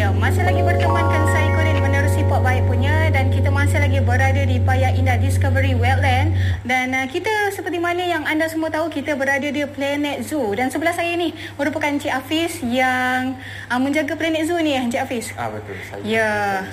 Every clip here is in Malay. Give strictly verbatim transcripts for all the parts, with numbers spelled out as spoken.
Ya, masih lagi bertemankan saya Colin menerusi Pop Baik punya, dan kita masih lagi berada di Paya Indah Discovery Wetland, dan uh, kita seperti mana yang anda semua tahu, kita berada di Planet Zoo, dan sebelah saya ni merupakan Encik Hafiz yang uh, menjaga Planet Zoo ni, Encik Hafiz. Ah betul. Saya ya.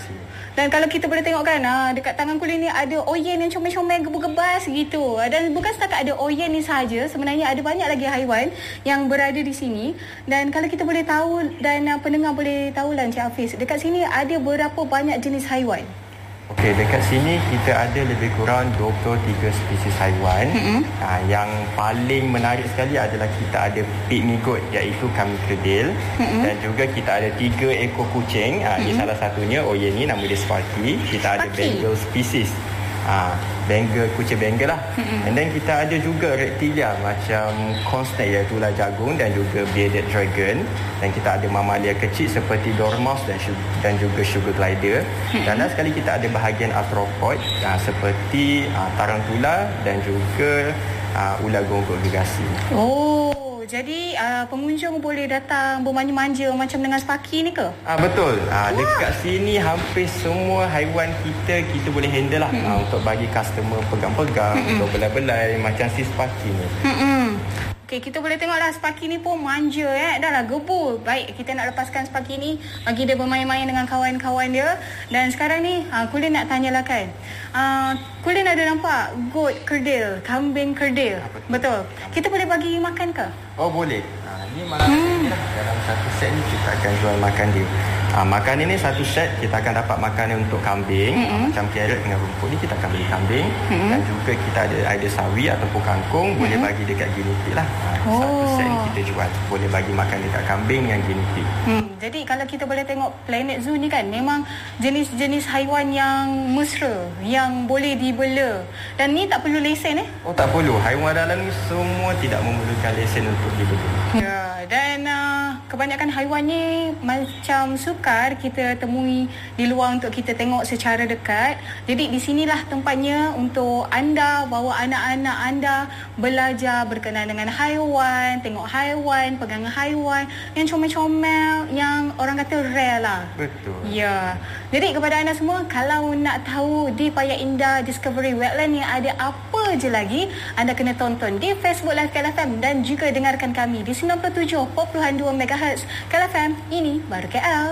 Dan kalau kita boleh tengok kan, uh, dekat tangan Colin ni ada oyen yang comel-comel gebu-gebas gitu. Dan bukan setakat ada oyen ni saja, sebenarnya ada banyak lagi haiwan yang berada di sini. Dan kalau kita boleh tahu dan uh, pendengar boleh tahulah Encik Hafiz, dekat sini ada berapa banyak jenis haiwan? Okey, dekat sini kita ada lebih kurang dua puluh tiga spesies haiwan. Mm-hmm. Ha, yang paling menarik sekali adalah kita ada pygmy goat, iaitu kambing kerdil. Mm-hmm. Dan juga kita ada tiga ekor kucing. Ha, mm-hmm. Ini salah satunya, oh ya ni nama dia Sparky. Kita Sparky. Ada Bengal species. Ha, Bengal, kucing Bengal lah. Mm-hmm. And then kita ada juga reptilia macam corn snake, iaitu ular jagung, dan juga bearded dragon. Dan kita ada mamalia kecil seperti dormouse dan, dan juga sugar glider. Mm-hmm. Dan last sekali kita ada bahagian arthropod ha, seperti ha, tarantula dan juga ha, ular gonggok gergasi. Oh, jadi uh, pengunjung boleh datang bermanja-manja macam dengan Sparky ni ke? Ah betul. Ah dekat sini hampir semua haiwan kita kita boleh handle lah. Hmm. Ah, untuk bagi customer pegang-pegang, hmm. untuk belai-belai macam si Sparky ni. Hmm. Okey, kita boleh tengoklah Sparky ni pun manja eh. Dah lah gebu. Baik, kita nak lepaskan Sparky ni, bagi dia bermain-main dengan kawan-kawan dia. Dan sekarang ni, uh, Colin nak tanyalah kan. Uh, Colin ada nampak goat kerdil, kambing kerdil. Ah, betul. betul. Kita boleh bagi makan ke? Oh, boleh. Ha, ni makan hmm. ni lah. Dalam satu set ni kita akan jual makan dia. Ha, makan ini satu set kita akan dapat makanan untuk kambing. Mm-hmm. Macam carrot dengan rumput ni kita akan beli kambing. Mm-hmm. Dan juga kita ada ada sawi ataupun kangkung, mm-hmm. boleh bagi dekat guinea pig lah. Ha, oh. Satu set ni kita jual. Boleh bagi makan dekat kambing yang guinea pig. Hmm. Jadi kalau kita boleh tengok Planet Zoo ni kan, memang jenis-jenis haiwan yang mesra, yang boleh dibela. Dan ni tak perlu lesen eh? Oh, tak perlu. Haiwan dalam ni semua tidak memerlukan lesen untuk dibela. Ya, dan uh, kebanyakan haiwan ni macam sukar kita temui di luar untuk kita tengok secara dekat. Jadi di sinilah tempatnya untuk anda bawa anak-anak anda belajar berkenaan dengan haiwan, tengok haiwan, pegang haiwan yang comel-comel, yang orang kata rare lah. Betul. Ya. Jadi kepada anda semua, kalau nak tahu di Paya Indah Discovery Wetland ni ada apa je lagi, anda kena tonton di Facebook Live K L F M dan juga dengarkan kami di sembilan puluh tujuh perpuluhan dua megahertz K L F M. Ini baru K L.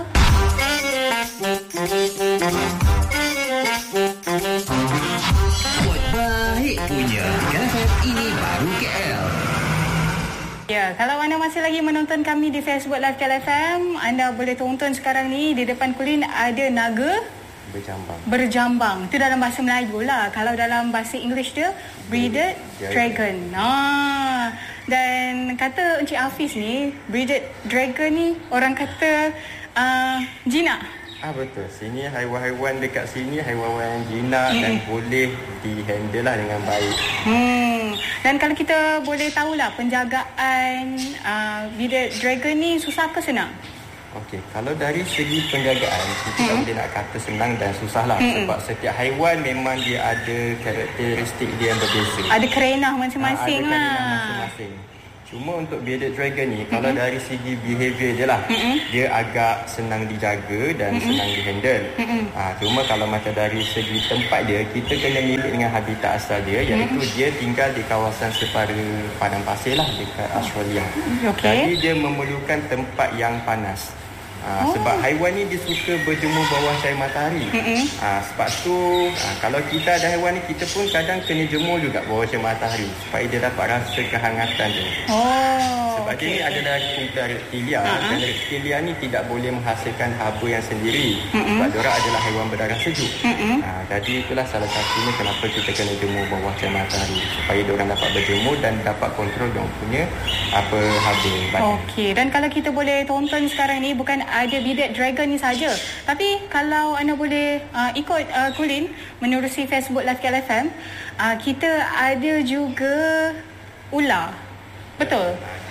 Buat baik punya K L F M, ini baru K L. Ya, kalau anda masih lagi menonton kami di Facebook Live K L F M, anda boleh tonton sekarang ni di depan Colin ada naga berjambang. Berjambang. Itu dalam bahasa Melayu lah. Kalau dalam bahasa English dia bearded dragon. Ah. Dan kata Encik Hafiz ni, bearded dragon ni orang kata uh, jinak. Ah betul. Sini haiwan-haiwan dekat sini haiwan-haiwan yang jinak hmm. dan boleh di-handle lah dengan baik. Hmm. Dan kalau kita boleh tahulah penjagaan uh, bearded dragon ni susah ke senang? Okey, kalau dari segi penjagaan kita hmm. boleh nak kata senang dan susah lah. Hmm. Sebab setiap haiwan memang dia ada karakteristik dia yang berbeza. Ada kerenah masing-masing ha, ada lah. Ada kerenah masing-masing. Cuma untuk bearded dragon ni, mm-hmm. kalau dari segi behavior dia lah, mm-hmm. dia agak senang dijaga dan mm-hmm. senang dihandle. Mm-hmm. Ha, cuma kalau macam dari segi tempat dia, kita kena milik dengan habitat asal dia, iaitu mm-hmm. dia tinggal di kawasan separa padang pasir lah dekat Australia. Okay. Jadi dia memerlukan tempat yang panas. Ha, oh. Sebab haiwan ni dia suka berjemur bawah cahaya matahari. Mm-hmm. Ha, sebab tu ha, kalau kita ada haiwan ni, kita pun kadang kena jemur juga bawah cahaya matahari supaya dia dapat rasa kehangatan tu. Oh. Sebab okay, dia ni okay. adalah kumpulan reptilia. Uh-huh. Dan reptilia ni tidak boleh menghasilkan haba yang sendiri. Mm-hmm. Sebab diorang adalah haiwan berdarah sejuk. Mm-hmm. Ha, jadi itulah salah satunya kenapa kita kena jemur bawah cahaya matahari, supaya diorang dapat berjemur dan dapat kontrol diorang punya apa haba badan. Okey, dan kalau kita boleh tonton sekarang ni, bukan ada bearded dragon ni saja, tapi kalau anda boleh uh, ikut uh, Colin menerusi Facebook Live K L F M, uh, kita ada juga ular. Betul. Ya,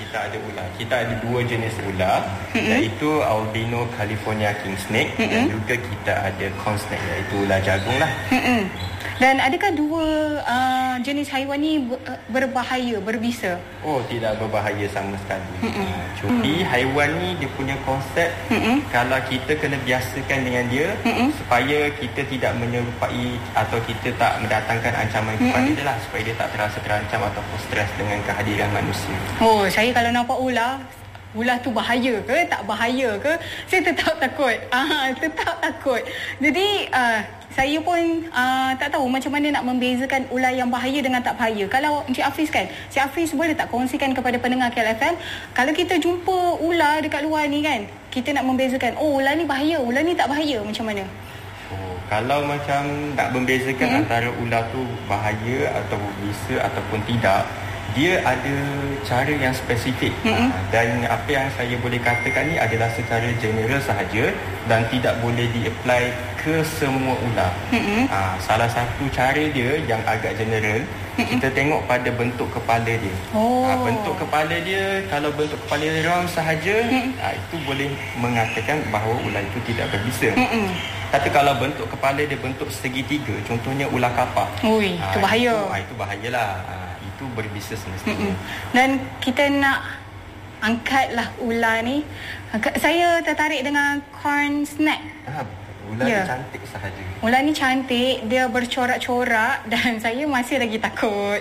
kita ada ular. Kita ada dua jenis ular, mm-hmm. iaitu albino California king snake, mm-hmm. dan juga kita ada corn snake, iaitu ular jagung lah. Mm-hmm. Dan adakah dua uh, jenis haiwan ni berbahaya, berbisa? Oh, tidak berbahaya sama sekali. Mm-mm. Uh, cuma mm. haiwan ni dia punya konsep, Mm-mm. kalau kita kena biasakan dengan dia, Mm-mm. supaya kita tidak menyerupai atau kita tak mendatangkan ancaman kepada Mm-mm. dia lah, supaya dia tak terasa terancam ataupun stres dengan kehadiran manusia. Oh, saya kalau nampak ular, ular tu bahaya ke, tak bahaya ke, saya tetap takut. Ah, tetap takut. Jadi uh, saya pun uh, tak tahu macam mana nak membezakan ular yang bahaya dengan tak bahaya. Kalau Encik Hafiz kan, Encik Hafiz boleh tak kongsikan kepada pendengar K L F M, kalau kita jumpa ular dekat luar ni kan, kita nak membezakan, oh ular ni bahaya, ular ni tak bahaya, macam mana? Oh, kalau macam nak membezakan hmm. antara ular tu bahaya atau bisa ataupun tidak, dia ada cara yang spesifik, mm-hmm. dan apa yang saya boleh katakan ni adalah secara general sahaja dan tidak boleh di-apply ke semua ular. Mm-hmm. Ha, salah satu cara dia yang agak general, mm-hmm. kita tengok pada bentuk kepala dia. Oh. Ha, bentuk kepala dia, kalau bentuk kepala dia round sahaja, mm-hmm. ha, itu boleh mengatakan bahawa ular itu tidak berbisa. Mm-hmm. Tapi kalau bentuk kepala dia bentuk segitiga, contohnya ular kapak, Ui, ha, itu bahaya. Itu, ha, itu bahayalah. Ha, itu berbisa semestinya. Mm-mm. Dan kita nak angkatlah ular ni. Saya tertarik dengan corn snake. Ah, ular yeah. ni cantik sahaja. Ular ni cantik, dia bercorak-corak dan saya masih lagi takut.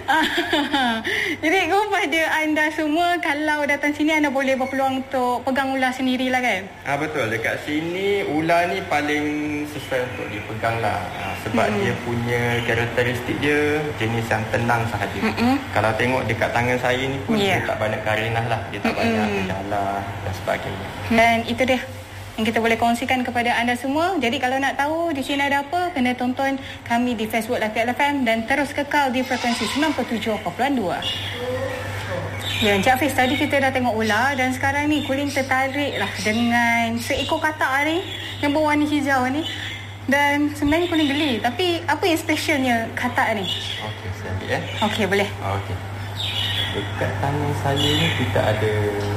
Jadi kepada anda semua, kalau datang sini anda boleh berpeluang untuk pegang ular sendirilah kan? Ah, betul, dekat sini ular ni paling sesuai untuk dipegang lah. Ah, sebab mm-hmm. dia punya karakteristik dia jenis yang tenang sahaja. Mm-hmm. Kalau tengok dekat tangan saya ni pun yeah. dia tak banyak karenah lah, dia tak mm-hmm. banyak gejala dan sebagainya. Dan itu dia yang kita boleh kongsikan kepada anda semua. Jadi kalau nak tahu di sini ada apa, kena tonton kami di Facebook Live K L F M dan terus kekal di frekuensi sembilan puluh tujuh perpuluhan dua. Ya, Encik Hafiz, tadi kita dah tengok ular dan sekarang ni Kulin tertarik lah dengan seekor katak ni yang berwarna hijau ni. Dan sebenarnya Kulin geli, tapi apa yang specialnya katak ni? Okey, saya ambil ya. Okey, boleh. Okey. Dekat tangan saya ni kita ada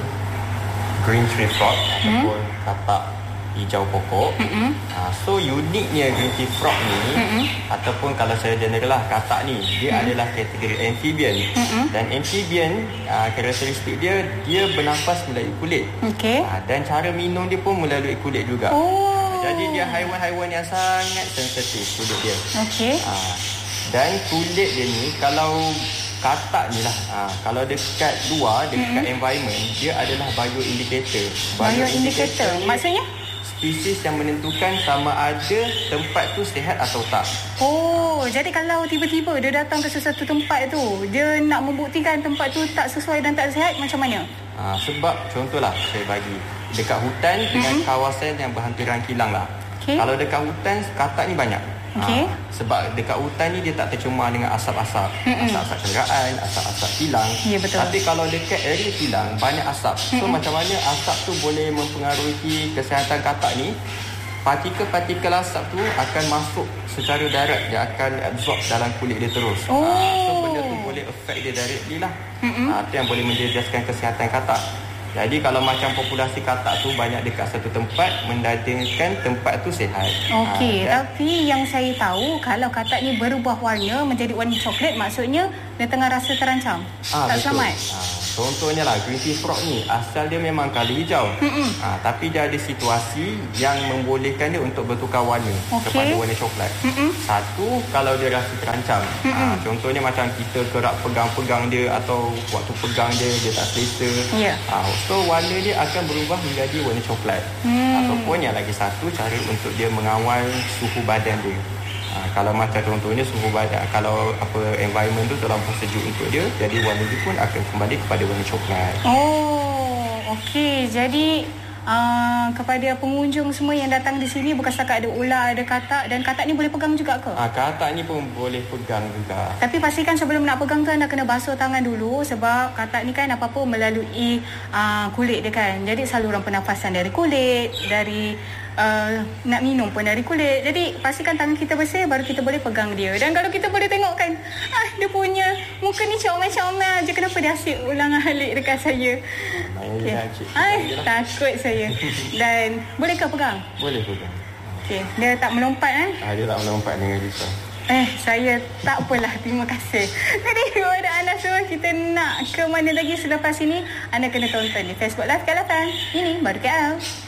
green tree frog, hmm? ataupun katak hijau pokok. Mm-hmm. Uh, so uniknya green tree frog ni, mm-hmm. ataupun kalau saya general lah, katak ni dia mm-hmm. adalah kategori amphibian. Mm-hmm. Dan amphibian uh, karakteristik dia dia bernafas melalui kulit. Okay. Uh, dan cara minum dia pun melalui kulit juga. Oh. Uh, jadi dia haiwan-haiwan yang sangat sensitif kulit dia. Okay. Uh, dan kulit dia ni kalau katak ni lah, ha, kalau dekat luar, dekat mm-hmm. environment, dia adalah bioindicator. Bioindicator maksudnya? Spesies yang menentukan sama ada tempat tu sihat atau tak. Oh, jadi kalau tiba-tiba dia datang ke sesuatu tempat tu, dia nak membuktikan tempat tu tak sesuai dan tak sihat, macam mana? Ha, sebab contohlah saya bagi, dekat hutan mm-hmm. dengan kawasan yang berhampiran kilang lah. Okay. Kalau dekat hutan, katak ni banyak. Okay. Ha, sebab dekat hutan ni dia tak tercemar dengan asap-asap, Mm-mm. asap-asap kenderaan, asap-asap kilang. Ya, betul. Tapi kalau dekat area kilang banyak asap. So Mm-mm. macam mana asap tu boleh mempengaruhi kesihatan katak ni? Partikel-partikel asap tu akan masuk secara darat, dia akan absorb dalam kulit dia terus. Oh. Ha, so benda tu boleh affect dia directly lah. Ha, tu yang boleh menjejaskan kesihatan katak. Jadi kalau macam populasi katak tu banyak dekat satu tempat, mendatangkan tempat tu sihat. Okey, ha, tapi yang saya tahu, kalau katak ni berubah warna menjadi warna coklat, maksudnya dia tengah rasa terancam. Ha, tak betul. Selamat. Ha, contohnya lah green tree frog ni, asal dia memang color hijau. Ha, tapi dia ada situasi yang membolehkan dia untuk bertukar warna okay. kepada warna coklat. Mm-mm. Satu, kalau dia rasa terancam. Ha, contohnya macam kita kerap pegang-pegang dia atau waktu pegang dia, dia tak selesa. Yeah. Ha, so warna dia akan berubah menjadi warna coklat. Hmm. Ataupun yang lagi satu, cara untuk dia mengawal suhu badan dia. Ha, kalau macam contohnya suhu badan, kalau apa environment tu terlampau sejuk untuk dia, jadi warna dia pun akan kembali kepada warna coklat. Oh, okey. Jadi Uh, kepada pengunjung semua yang datang di sini, bukan setakat ada ular, ada katak, dan katak ni boleh pegang juga ke? Ah, katak ni pun boleh pegang juga. Tapi pastikan sebelum nak pegang tu anda kena basuh tangan dulu, sebab katak ni kan apa-apa melalui uh, kulit dia kan. Jadi saluran pernafasan dari kulit, dari uh, nak minum pun dari kulit. Jadi pastikan tangan kita bersih baru kita boleh pegang dia. Dan kalau kita boleh tengok kan, ah, dia punya muka ni comel-comel je. Kenapa dia asyik ulang-alik dekat saya? Okay. Ay, takut saya. Dan bolehkah pegang? Boleh pegang. Okay. Dia tak melompat kan? Ah, dia tak melompat dengan kita. Eh, saya tak apalah. Terima kasih. Jadi, kepada anda semua, kita nak ke mana lagi selepas ini, anda kena tonton di Facebook Live K L F M. Ini baru K L.